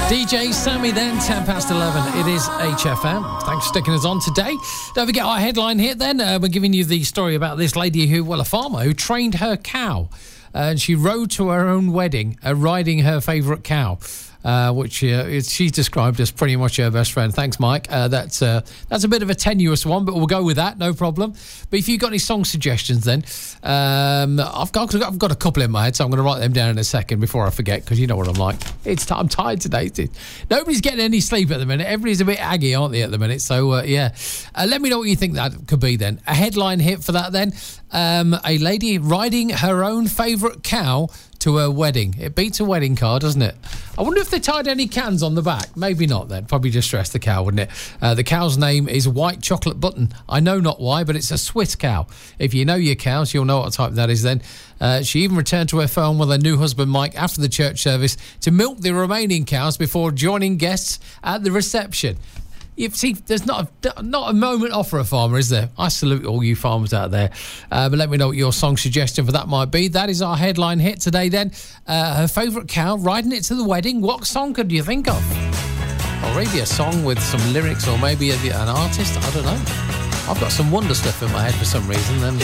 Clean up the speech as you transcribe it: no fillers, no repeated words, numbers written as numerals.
DJ Sammy then, 10 past 11. It is HFM. Thanks for sticking us on today. Don't forget our headline hit then. We're giving you the story about this lady who, well, a farmer who trained her cow. And she rode to her own wedding, riding her favourite cow. Which she's described as pretty much her best friend. Thanks, Mike. That's a bit of a tenuous one, but we'll go with that, no problem. But if you've got any song suggestions, then I've got a couple in my head, so I'm going to write them down in a second before I forget, because you know what I'm like. I'm tired today. Nobody's getting any sleep at the minute. Everybody's a bit aggy, aren't they, at the minute? So yeah, let me know what you think that could be. Then a headline hit for that. Then a lady riding her own favourite cow to her wedding. It beats a wedding car, doesn't it? I wonder if they tied any cans on the back. Maybe not then. Probably just stress the cow, wouldn't it? The cow's name is White Chocolate Button. I know not why, but it's a Swiss cow. If you know your cows, you'll know what type that is then. She even returned to her farm with her new husband Mike after the church service to milk the remaining cows before joining guests at the reception. You see, there's not a moment off for a farmer, is there? I salute all you farmers out there. But let me know what your song suggestion for that might be. That is our headline hit today then. Her favourite cow, riding it to the wedding. What song could you think of? Or maybe a song with some lyrics, or maybe an artist. I don't know. I've got some wonder stuff in my head for some reason. Then